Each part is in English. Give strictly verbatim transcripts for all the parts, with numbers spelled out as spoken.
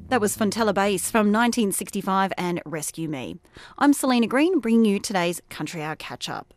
That was Fontella Bass from nineteen sixty-five and Rescue Me. I'm Selena Green, bringing you today's Country Hour catch-up.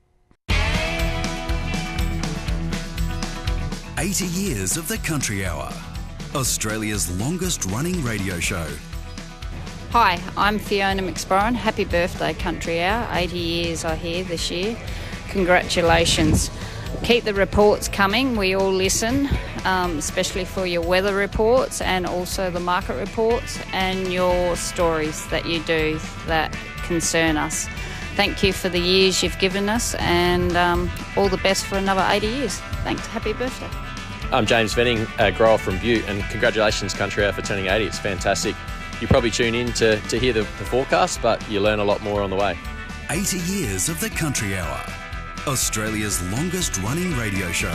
eighty years of the Country Hour, Australia's longest-running radio show. Hi, I'm Fiona McSporran. Happy birthday, Country Hour. eighty years I hear this year. Congratulations. Keep the reports coming. We all listen, um, especially for your weather reports and also the market reports and your stories that you do that concern us. Thank you for the years you've given us, and um, all the best for another eighty years. Thanks. Happy birthday. I'm James Venning, a grower from Butte, and congratulations, Country Hour, for turning eighty. It's fantastic. You probably tune in to, to hear the, the forecast, but you learn a lot more on the way. eighty years of the Country Hour, Australia's longest-running radio show.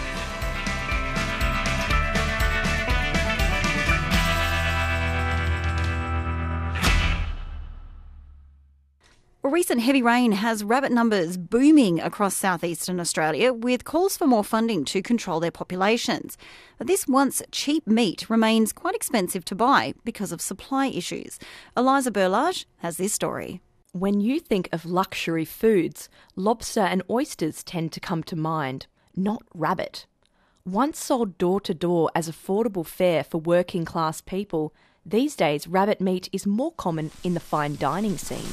Well, recent heavy rain has rabbit numbers booming across southeastern Australia, with calls for more funding to control their populations. But this once cheap meat remains quite expensive to buy because of supply issues. Eliza Burlage has this story. When you think of luxury foods, lobster and oysters tend to come to mind, not rabbit. Once sold door-to-door as affordable fare for working-class people, these days rabbit meat is more common in the fine dining scene.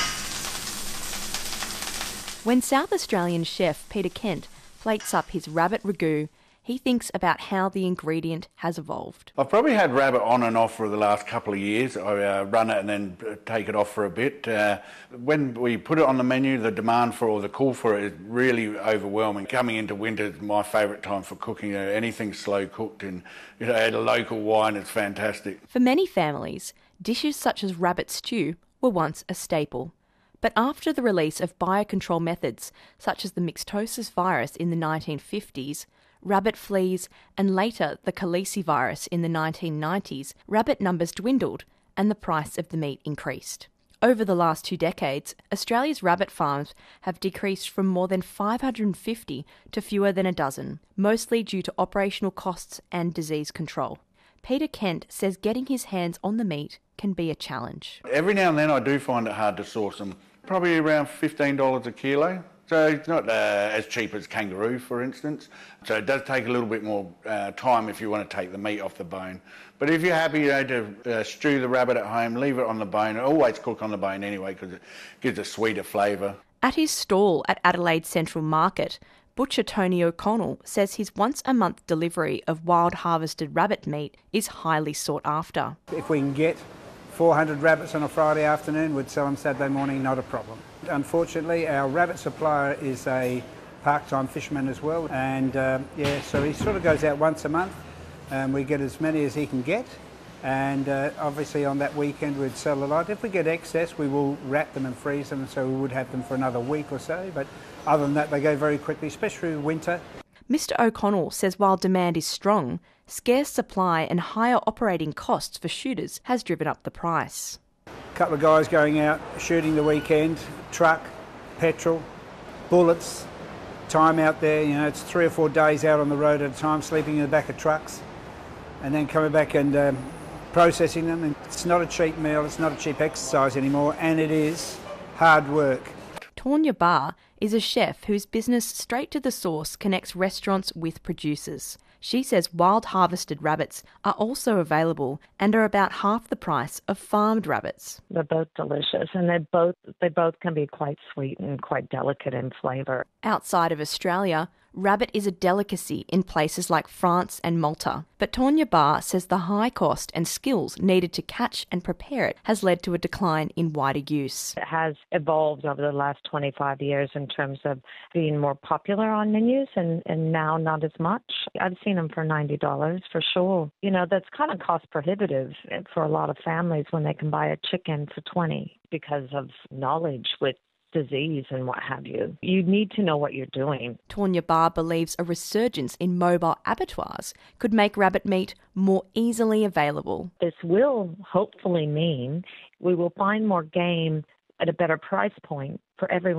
When South Australian chef Peter Kent plates up his rabbit ragu, he thinks about how the ingredient has evolved. I've probably had rabbit on and off for the last couple of years. I uh, run it and then take it off for a bit. Uh, when we put it on the menu, the demand for or the call for it is really overwhelming. Coming into winter is my favourite time for cooking. Uh, anything slow cooked and, you know, add a local wine, it's fantastic. For many families, dishes such as rabbit stew were once a staple. But after the release of biocontrol methods such as the myxotosis virus in the nineteen fifties, rabbit fleas, and later the Khaleesi virus in the nineteen nineties, rabbit numbers dwindled and the price of the meat increased. Over the last two decades, Australia's rabbit farms have decreased from more than five hundred fifty to fewer than a dozen, mostly due to operational costs and disease control. Peter Kent says getting his hands on the meat can be a challenge. Every now and then I do find it hard to source them, probably around fifteen dollars a kilo. So it's not uh, as cheap as kangaroo, for instance. So it does take a little bit more uh, time if you want to take the meat off the bone. But if you're happy, you know, to uh, stew the rabbit at home, leave it on the bone. Always cook on the bone anyway because it gives a sweeter flavour. At his stall at Adelaide Central Market, butcher Tony O'Connell says his once-a-month delivery of wild harvested rabbit meat is highly sought after. If we can get four hundred rabbits on a Friday afternoon, we'd sell them Saturday morning, not a problem. Unfortunately, our rabbit supplier is a part-time fisherman as well, and uh, yeah, so he sort of goes out once a month, and we get as many as he can get, and uh, obviously on that weekend we'd sell a lot. If we get excess, we will wrap them and freeze them, so we would have them for another week or so, but other than that, they go very quickly, especially in winter. Mister O'Connell says while demand is strong, scarce supply and higher operating costs for shooters has driven up the price. A couple of guys going out shooting the weekend, truck, petrol, bullets, time out there, you know, it's three or four days out on the road at a time, sleeping in the back of trucks, and then coming back and um, processing them. And it's not a cheap meal, it's not a cheap exercise anymore, and it is hard work. Tonya Barr is a chef whose business Straight to the Source connects restaurants with producers. She says wild harvested rabbits are also available and are about half the price of farmed rabbits. They're both delicious, and they both they both can be quite sweet and quite delicate in flavour. Outside of Australia, rabbit is a delicacy in places like France and Malta. But Tonya Barr says the high cost and skills needed to catch and prepare it has led to a decline in wider use. It has evolved over the last twenty-five years in terms of being more popular on menus, and, and now not as much. I've seen them for ninety dollars for sure. You know, that's kind of cost prohibitive for a lot of families when they can buy a chicken for twenty dollars because of knowledge with disease and what have you. You need to know what you're doing. Tonya Barr believes a resurgence in mobile abattoirs could make rabbit meat more easily available. This will hopefully mean we will find more game at a better price point for everyone.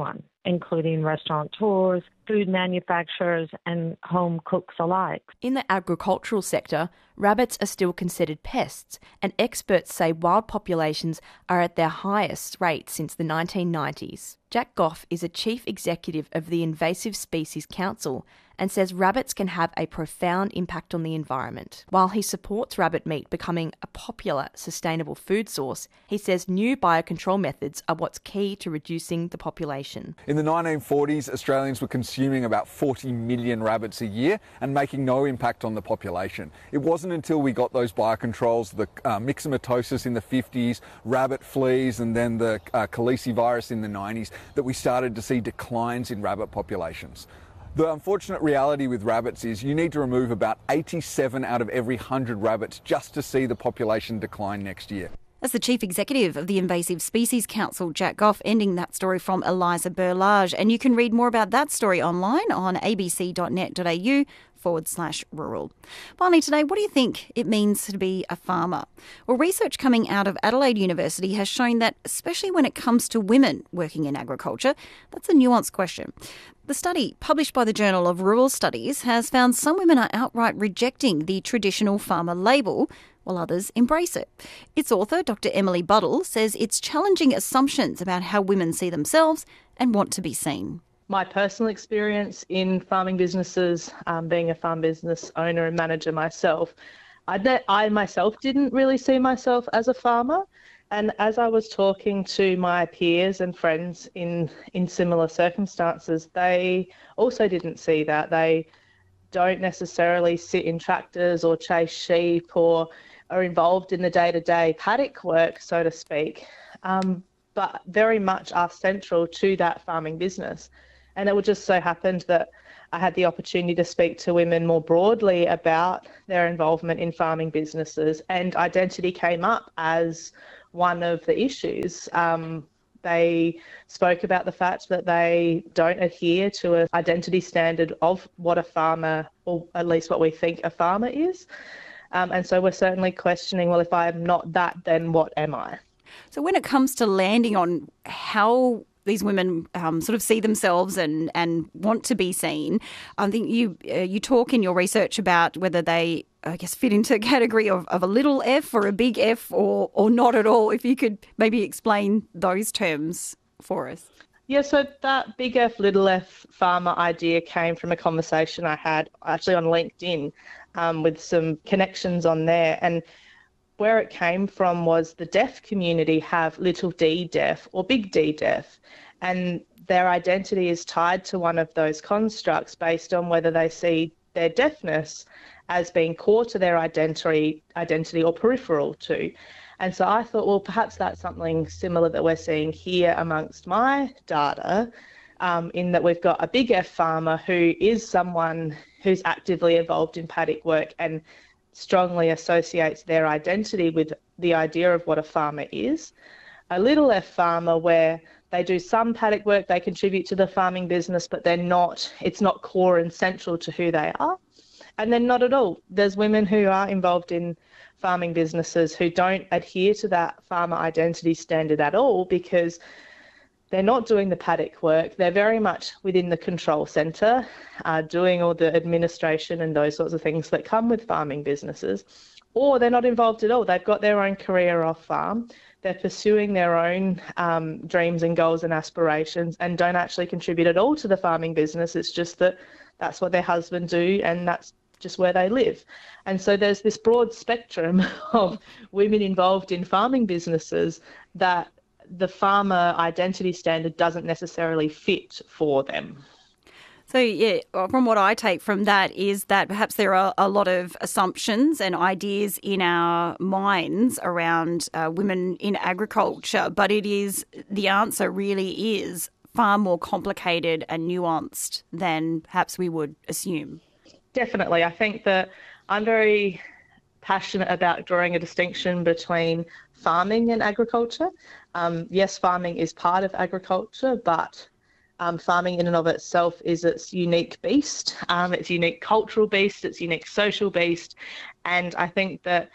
including restaurateurs, food manufacturers, and home cooks alike. In the agricultural sector, rabbits are still considered pests, and experts say wild populations are at their highest rate since the nineteen nineties. Jack Goff is a chief executive of the Invasive Species Council and says rabbits can have a profound impact on the environment. While he supports rabbit meat becoming a popular, sustainable food source, he says new biocontrol methods are what's key to reducing the population. In the nineteen forties, Australians were consuming about forty million rabbits a year and making no impact on the population. It wasn't until we got those biocontrols, the uh, myxomatosis in the fifties, rabbit fleas, and then the uh, calicivirus in the nineties, that we started to see declines in rabbit populations. The unfortunate reality with rabbits is you need to remove about eighty-seven out of every one hundred rabbits just to see the population decline next year. That's the Chief Executive of the Invasive Species Council, Jack Goff, ending that story from Eliza Burlage. And you can read more about that story online on abc.net.au forward slash rural. Finally today, what do you think it means to be a farmer? Well, research coming out of Adelaide University has shown that, especially when it comes to women working in agriculture, that's a nuanced question. The study, published by the Journal of Rural Studies, has found some women are outright rejecting the traditional farmer label, while others embrace it. Its author, Doctor Emily Buddle, says it's challenging assumptions about how women see themselves and want to be seen. My personal experience in farming businesses, um, being a farm business owner and manager myself, I, I myself didn't really see myself as a farmer. And as I was talking to my peers and friends in, in similar circumstances, they also didn't see that. They don't necessarily sit in tractors or chase sheep or are involved in the day-to-day paddock work, so to speak, um, but very much are central to that farming business. And it would just so happened that I had the opportunity to speak to women more broadly about their involvement in farming businesses, and identity came up as one of the issues. Um, they spoke about the fact that they don't adhere to an identity standard of what a farmer, or at least what we think a farmer is. Um, and so we're certainly questioning, well, if I'm not that, then what am I? So when it comes to landing on how these women um, sort of see themselves and, and want to be seen, I think you uh, you talk in your research about whether they, I guess, fit into a category of, of a little F or a big F or, or not at all. If you could maybe explain those terms for us. Yeah, so that big F, little f farmer idea came from a conversation I had actually on LinkedIn um, with some connections on there. And where it came from was the deaf community have little d deaf or big D deaf, and their identity is tied to one of those constructs based on whether they see their deafness as being core to their identity, identity or peripheral to. And so I thought, well, perhaps that's something similar that we're seeing here amongst my data, um, in that we've got a big F farmer who is someone who's actively involved in paddock work and strongly associates their identity with the idea of what a farmer is. A little F farmer where they do some paddock work, they contribute to the farming business, but they're not, it's not core and central to who they are. And then not at all. There's women who are involved in farming businesses who don't adhere to that farmer identity standard at all because they're not doing the paddock work. They're very much within the control centre, uh, doing all the administration and those sorts of things that come with farming businesses, or they're not involved at all. They've got their own career off farm. They're pursuing their own um, dreams and goals and aspirations and don't actually contribute at all to the farming business. It's just that that's what their husband do and that's just where they live. And so there's this broad spectrum of women involved in farming businesses that the farmer identity standard doesn't necessarily fit for them. So, yeah, from what I take from that is that perhaps there are a lot of assumptions and ideas in our minds around uh, women in agriculture, but it is, the answer really is far more complicated and nuanced than perhaps we would assume. Definitely. I think that I'm very passionate about drawing a distinction between farming and agriculture. Um, yes, farming is part of agriculture, but um, farming in and of itself is its unique beast, um, its unique cultural beast, its unique social beast. And I think that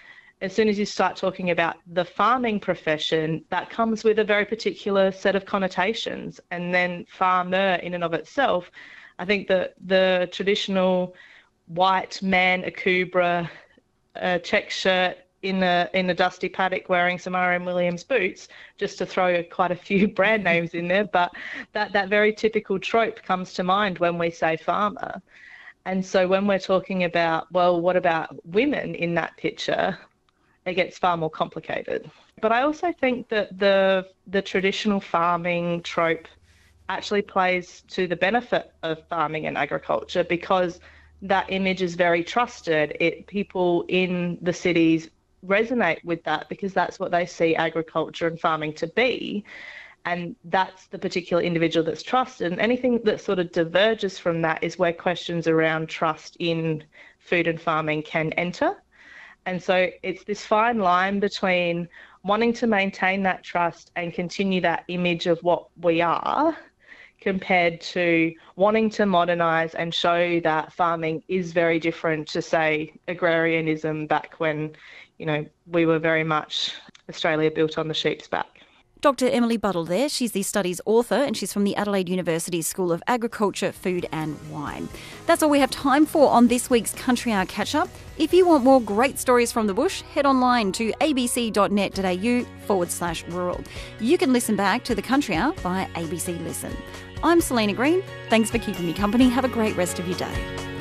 as soon as you start talking about the farming profession, that comes with a very particular set of connotations. And then farmer in and of itself, I think that the traditional white man, a Akubra, a check shirt in a in a dusty paddock wearing some R M Williams boots, just to throw quite a few brand names in there, but that, that very typical trope comes to mind when we say farmer. And so when we're talking about, well, what about women in that picture, it gets far more complicated. But I also think that the the traditional farming trope actually plays to the benefit of farming and agriculture, because that image is very trusted. It people in the cities resonate with that because that's what they see agriculture and farming to be. And that's the particular individual that's trusted. And anything that sort of diverges from that is where questions around trust in food and farming can enter. And so it's this fine line between wanting to maintain that trust and continue that image of what we are, compared to wanting to modernise and show that farming is very different to, say, agrarianism back when, you know, we were very much Australia built on the sheep's back. Doctor Emily Buddle there. She's the studies author and she's from the Adelaide University School of Agriculture, Food and Wine. That's all we have time for on this week's Country Hour Catch-Up. If you want more great stories from the bush, head online to abc.net.au forward slash rural. You can listen back to the Country Hour via A B C Listen. I'm Selena Green. Thanks for keeping me company. Have a great rest of your day.